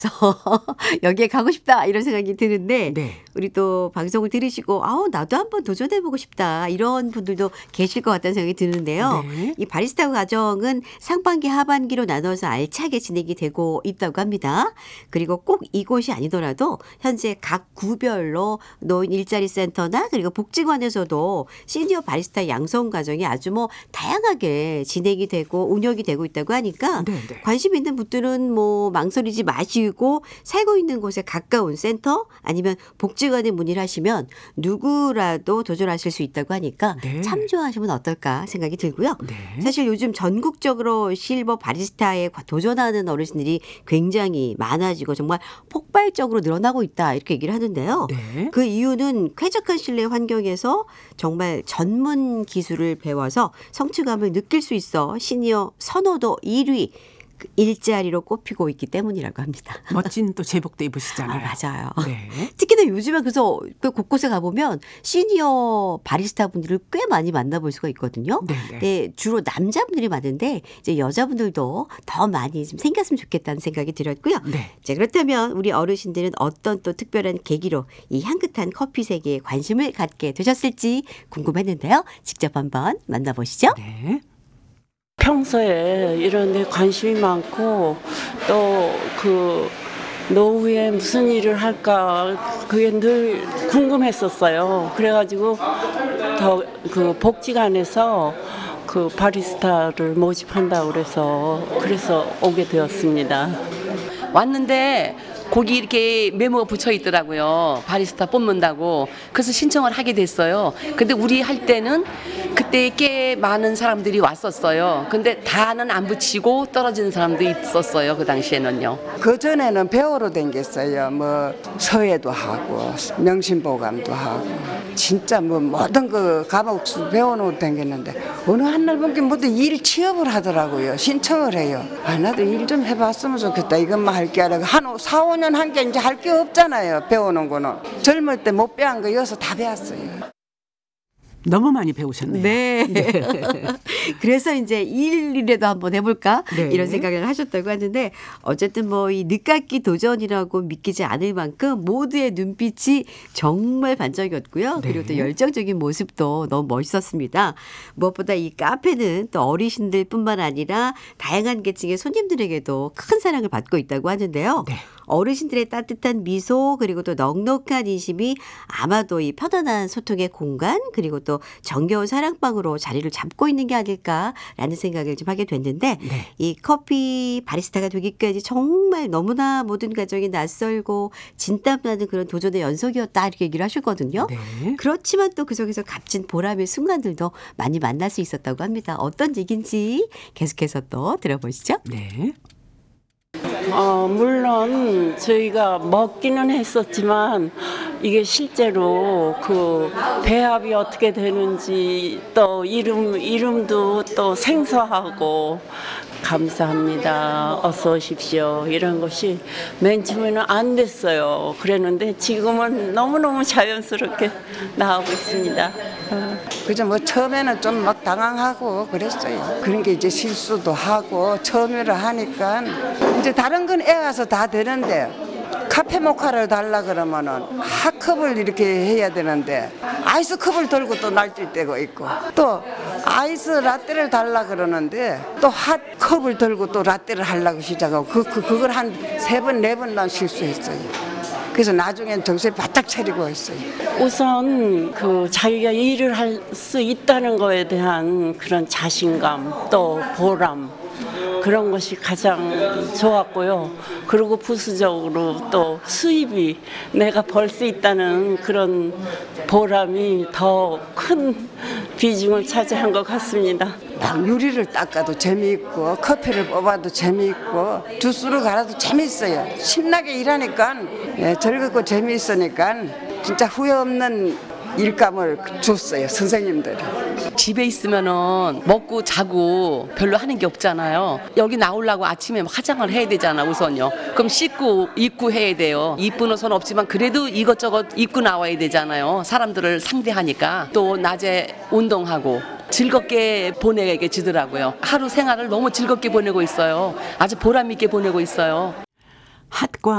여기에 가고 싶다 이런 생각이 드는데 네. 우리 또 방송을 들으시고 아우 나도 한번 도전해보고 싶다 이런 분들도 계실 것 같다는 생각이 드는데요. 네. 이 바리스타 과정은 상반기 하반기로 나눠서 알차게 진행이 되고 있다고 합니다. 그리고 꼭 이곳이 아니더라도 현재 각 구별로 노인 일자리 센터나 그리고 복지관에서도 시니어 바리스타 양성 과정이 아주 뭐 다양하게 진행이 되고 운영이 되고 있다고 하니까 네, 네. 관심 있는 분들은 뭐 망설이지 마시고 살고 있는 곳에 가까운 센터 아니면 복지관에 문의를 하시면 누구라도 도전하실 수 있다고 하니까 네. 참조하시면 어떨까 생각이 들고요. 네. 사실 요즘 전국적으로 실버 바리스타에 도전하는 어르신들이 굉장히 많아지고 정말 폭발적으로 늘어나고 있다 이렇게 얘기를 하는데요. 네. 그 이유는 쾌적한 실내 환경에서 정말 전문 기술을 배워서 성취감을 느낄 수 있어 시니어 선호도 1위 일자리로 꼽히고 있기 때문이라고 합니다. 멋진 또 제복도 입으시잖아요. 맞아요. 네. 특히나 요즘에 그래서 그 곳곳에 가보면 시니어 바리스타 분들을 꽤 많이 만나볼 수가 있거든요. 네, 네. 네, 주로 남자분들이 많은데 이제 여자분들도 더 많이 좀 생겼으면 좋겠다는 생각이 들었고요. 네. 자, 그렇다면 우리 어르신들은 어떤 또 특별한 계기로 이 향긋한 커피 세계에 관심을 갖게 되셨을지 궁금했는데요. 직접 한번 만나보시죠. 네. 평소에 이런 데 관심이 많고 또 그 노후에 무슨 일을 할까 그게 늘 궁금했었어요. 그래가지고 더 그 복지관에서 그 바리스타를 모집한다고 그래서 오게 되었습니다. 왔는데 거기 이렇게 메모가 붙여 있더라고요. 바리스타 뽑는다고. 그래서 신청을 하게 됐어요. 근데 우리 할 때는 그때 꽤 많은 사람들이 왔었어요. 근데 다는 안 붙이고 떨어지는 사람도 있었어요. 그 당시에는요. 그 전에는 배우러 댕겼어요. 뭐 서예도 하고 명심보감도 하고 진짜 뭐 모든 그 과목 배워놓고 댕겼는데 어느 한날 보니까 모두 일 취업을 하더라고요. 신청을 해요. 아 나도 일 좀 해봤으면 좋겠다. 이것만 할 게 아니라 한 4, 5년 한 게 이제 할 게 없잖아요. 배우는 거는. 젊을 때 못 배운 거 여기서 다 배웠어요. 너무 많이 배우셨네요. 네. 그래서 이제 일이라도 한번 해볼까 네. 이런 생각을 하셨다고 하는데 어쨌든 뭐 이 늦깎이 도전이라고 믿기지 않을 만큼 모두의 눈빛이 정말 반짝였고요. 네. 그리고 또 열정적인 모습도 너무 멋있었습니다. 무엇보다 이 카페는 또 어르신들뿐만 아니라 다양한 계층의 손님들에게도 큰 사랑을 받고 있다고 하는데요. 네. 어르신들의 따뜻한 미소 그리고 또 넉넉한 인심이 아마도 이 편안한 소통의 공간 그리고 또 정겨운 사랑방으로 자리를 잡고 있는 게 아닐까라는 생각을 좀 하게 됐는데 네. 이 커피 바리스타가 되기까지 정말 너무나 모든 과정이 낯설고 진땀나는 그런 도전의 연속이었다 이렇게 얘기를 하셨거든요. 네. 그렇지만 또 그 속에서 값진 보람의 순간들도 많이 만날 수 있었다고 합니다. 어떤 얘기인지 계속해서 또 들어보시죠. 네. 물론 저희가 먹기는 했었지만 이게 실제로 그 배합이 어떻게 되는지 또 이름도 또 생소하고 감사합니다. 어서 오십시오. 이런 것이 맨 처음에는 안 됐어요. 그랬는데 지금은 너무너무 자연스럽게 나오고 있습니다. 그죠 뭐 처음에는 좀 막 당황하고 그랬어요. 그런 게 이제 실수도 하고 처음이라 하니까 이제 다른 건 애 와서 다 되는데 카페 모카를 달라 그러면은 핫컵을 이렇게 해야 되는데 아이스컵을 들고 또 날뛸 때가 있고 또 아이스 라떼를 달라 그러는데 또 핫컵을 들고 또 라떼를 하려고 시작하고 그걸 한 3번 4번 난 실수했어요. 그래서 나중엔 정신 바짝 차리고 했어요. 우선 그 자기가 일을 할 수 있다는 거에 대한 그런 자신감 또 보람 그런 것이 가장 좋았고요. 그리고 부수적으로 또 수입이 내가 벌 수 있다는 그런 보람이 더 큰 비중을 차지한 것 같습니다. 막 유리를 닦아도 재미있고 커피를 뽑아도 재미있고 주스를 갈아도 재미있어요. 신나게 일하니까 즐겁고 재미있으니까 진짜 후회 없는 일감을 줬어요. 선생님들이. 집에 있으면은 먹고 자고 별로 하는 게 없잖아요. 여기 나오려고 아침에 화장을 해야 되잖아 우선요. 그럼 씻고 입고 해야 돼요. 이쁜 옷은 없지만 그래도 이것저것 입고 나와야 되잖아요. 사람들을 상대하니까. 또 낮에 운동하고 즐겁게 보내게 지더라고요. 하루 생활을 너무 즐겁게 보내고 있어요. 아주 보람 있게 보내고 있어요. 핫과